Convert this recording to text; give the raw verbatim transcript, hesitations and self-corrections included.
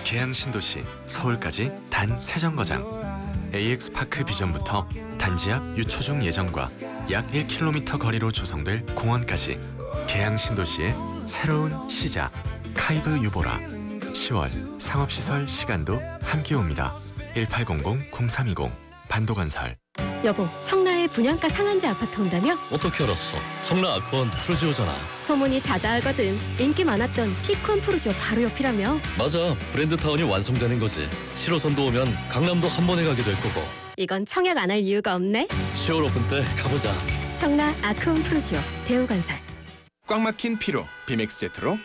계양 신도시, 서울까지 단 세 정거장. 에이엑스파크 비전부터 단지 앞 유초중 예정과 약 일 킬로미터 거리로 조성될 공원까지 계양 신도시의 새로운 시작. 카이브 유보라. 시월 상업시설 시간도 함께 옵니다. 일팔공공 공삼이공 반도건설. 여보, 청라에 분양가 상한제 아파트 온다며? 어떻게 알았어? 청라 아쿠원 푸르지오잖아. 소문이 자자하거든. 인기 많았던 피콘 푸르지오 바로 옆이라며? 맞아, 브랜드타운이 완성되는 거지. 칠 호선도 오면 강남도 한 번에 가게 될 거고. 이건 청약 안 할 이유가 없네. 시월 오픈 때 가보자. 청라 아쿠온 푸르지오 대우건설. 꽉 막힌 피로 비맥스 제트로